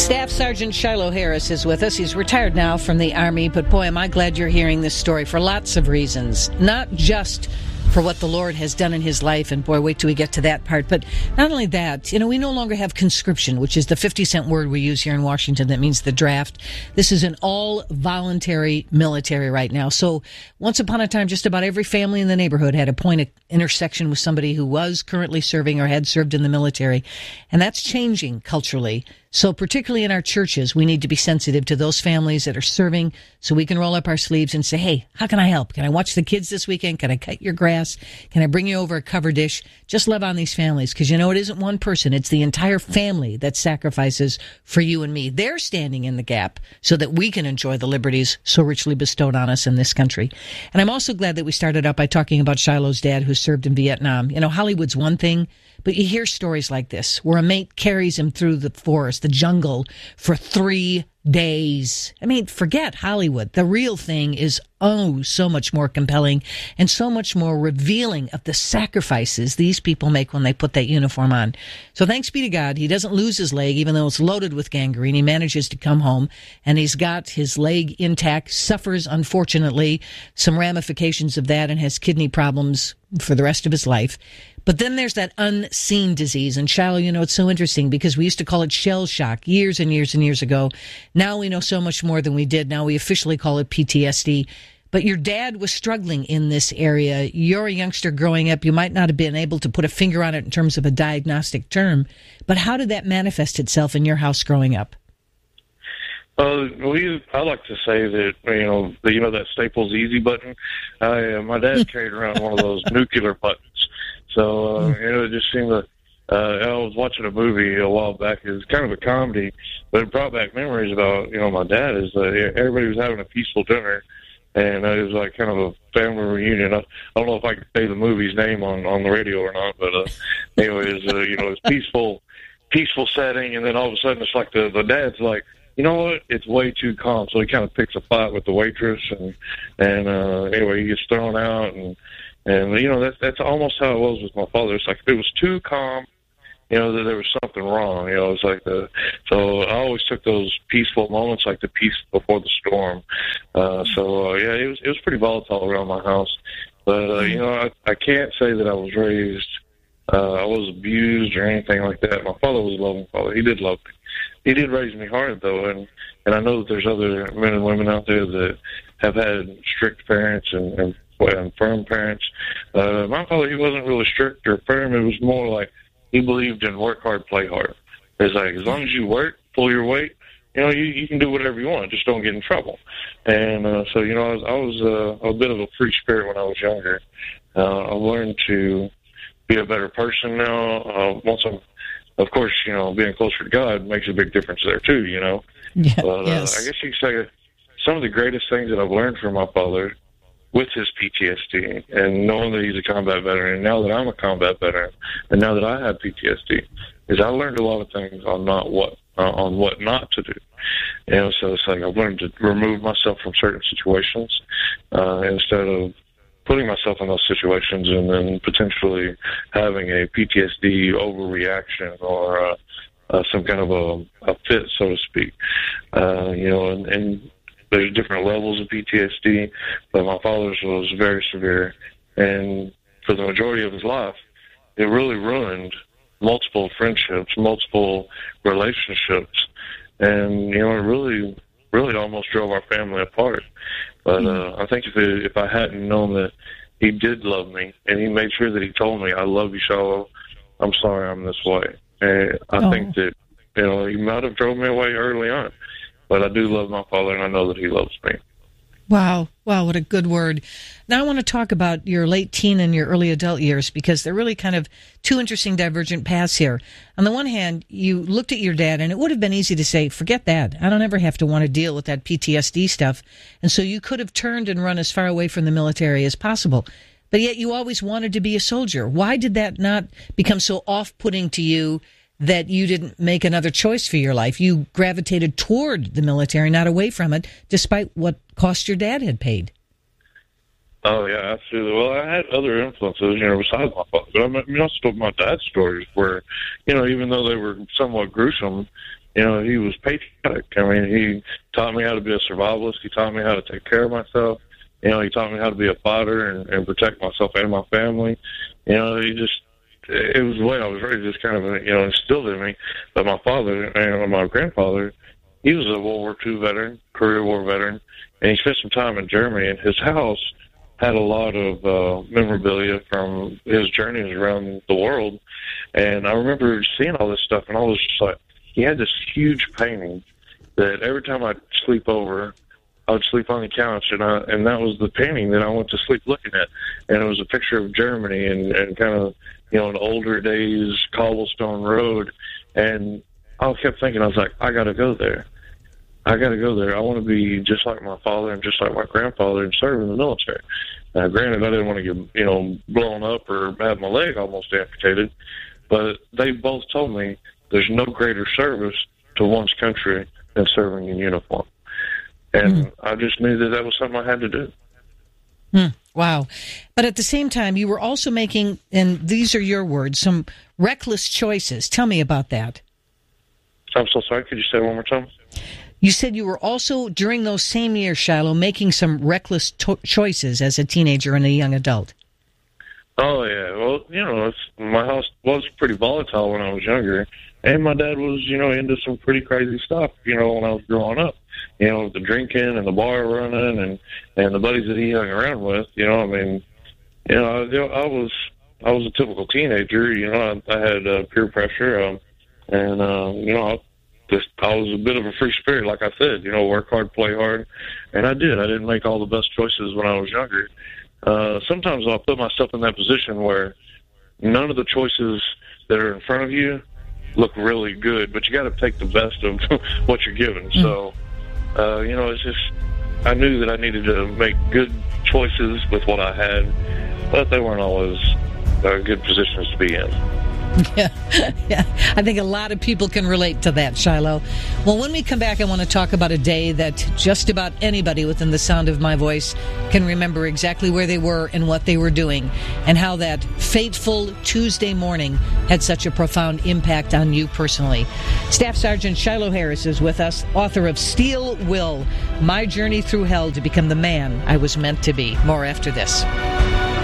Staff Sergeant Shiloh Harris is with us. He's retired now from the Army, but boy, am I glad you're hearing this story for lots of reasons. Not just for what the Lord has done in his life, and boy, wait till we get to that part. But not only that, we no longer have conscription, which is the 50-cent word we use here in Washington that means the draft. This is an all-voluntary military right now. So once upon a time, just about every family in the neighborhood had a point of intersection with somebody who was currently serving or had served in the military. And that's changing culturally. So particularly in our churches, we need to be sensitive to those families that are serving so we can roll up our sleeves and say, hey, how can I help? Can I watch the kids this weekend? Can I cut your grass? Can I bring you over a cover dish? Just love on these families because, it isn't one person. It's the entire family that sacrifices for you and me. They're standing in the gap so that we can enjoy the liberties so richly bestowed on us in this country. And I'm also glad that we started out by talking about Shiloh's dad who served in Vietnam. Hollywood's one thing, but you hear stories like this where a mate carries him through the forest, the jungle, for 3 days. Forget Hollywood. The real thing is, so much more compelling and so much more revealing of the sacrifices these people make when they put that uniform on. So thanks be to God, he doesn't lose his leg, even though it's loaded with gangrene. He manages to come home, and he's got his leg intact, suffers, unfortunately, some ramifications of that, and has kidney problems for the rest of his life. But then there's that unseen disease. And Shiloh, it's so interesting because we used to call it shell shock years and years and years ago. Now we know so much more than we did. Now we officially call it PTSD. But your dad was struggling in this area. You're a youngster growing up. You might not have been able to put a finger on it in terms of a diagnostic term. But how did that manifest itself in your house growing up? I like to say that, that Staples Easy button. My dad carried around one of those nuclear buttons. So, it just seemed that I was watching a movie a while back. It was kind of a comedy, but it brought back memories about, my dad. Everybody was having a peaceful dinner, and it was like kind of a family reunion. I don't know if I can say the movie's name on the radio or not, but anyways, it's peaceful setting, and then all of a sudden it's like the dad's like, you know what? It's way too calm. So he kind of picks a fight with the waitress, and anyway, he gets thrown out, and that's almost how it was with my father. It's like if it was too calm, that there was something wrong. It's like so I always took those peaceful moments like the peace before the storm. It was pretty volatile around my house. But I can't say that I was raised. I was abused or anything like that. My father was a loving father. He did love me. He did raise me hard, though, and I know that there's other men and women out there that have had strict parents and firm parents. My father, he wasn't really strict or firm. It was more like he believed in work hard, play hard. It's like as long as you work, pull your weight, you can do whatever you want. Just don't get in trouble. And I was a bit of a free spirit when I was younger. I learned to be a better person now. Of course, being closer to God makes a big difference there too, Yeah, But yes. I guess you could say some of the greatest things that I've learned from my father with his PTSD and knowing that he's a combat veteran, and now that I'm a combat veteran, and now that I have PTSD, is I learned a lot of things on what not to do. So it's like I've learned to remove myself from certain situations instead of putting myself in those situations and then potentially having a PTSD overreaction or some kind of a fit, so to speak. And there's different levels of PTSD, but my father's was very severe. And for the majority of his life, it really ruined multiple friendships, multiple relationships. And, it really almost drove our family apart. But I think if I hadn't known that he did love me, and he made sure that he told me, I love you, Shiloh, I'm sorry I'm this way. And I think that, he might have drove me away early on. But I do love my father, and I know that he loves me. Wow, what a good word. Now I want to talk about your late teen and your early adult years, because they're really kind of two interesting divergent paths here. On the one hand, you looked at your dad, and it would have been easy to say, forget that. I don't ever have to want to deal with that PTSD stuff. And so you could have turned and run as far away from the military as possible. But yet you always wanted to be a soldier. Why did that not become so off-putting to you that you didn't make another choice for your life? You gravitated toward the military, not away from it, despite what cost your dad had paid. Oh yeah, absolutely. Well, I had other influences, besides my father. But I also my dad's stories where, even though they were somewhat gruesome, he was patriotic. I mean, he taught me how to be a survivalist. He taught me how to take care of myself. He taught me how to be a fighter and protect myself and my family. It was the way I was raised, just kind of, instilled in me. But my father and my grandfather, he was a World War II veteran, Korea War veteran, and he spent some time in Germany, and his house had a lot of memorabilia from his journeys around the world. And I remember seeing all this stuff, and I was just like, he had this huge painting that every time I'd sleep over, I would sleep on the couch, and that was the painting that I went to sleep looking at. And it was a picture of Germany and kind of, an older days cobblestone road. And I kept thinking, I was like, I got to go there. I got to go there. I want to be just like my father and just like my grandfather and serve in the military. Granted, I didn't want to get, blown up or have my leg almost amputated, but they both told me there's no greater service to one's country than serving in uniform. And I just knew that was something I had to do. Wow. But at the same time, you were also making, and these are your words, some reckless choices. Tell me about that. I'm so sorry. Could you say it one more time? You said you were also, during those same years, Shiloh, making some reckless choices as a teenager and a young adult. Oh, yeah. Well, my house was pretty volatile when I was younger, and my dad was, into some pretty crazy stuff, when I was growing up. The drinking and the bar running and the buddies that he hung around with, I was a typical teenager, I had peer pressure, I was a bit of a free spirit, like I said, work hard, play hard, and I did. I didn't make all the best choices when I was younger. Sometimes I'll put myself in that position where none of the choices that are in front of you look really good, but you got to take the best of what you're given. So, it's just, I knew that I needed to make good choices with what I had, but they weren't always good positions to be in. Yeah. I think a lot of people can relate to that, Shiloh. Well, when we come back, I want to talk about a day that just about anybody within the sound of my voice can remember exactly where they were and what they were doing, and how that fateful Tuesday morning had such a profound impact on you personally. Staff Sergeant Shiloh Harris is with us, author of Steel Will, My Journey Through Hell to Become the Man I Was Meant to Be. More after this.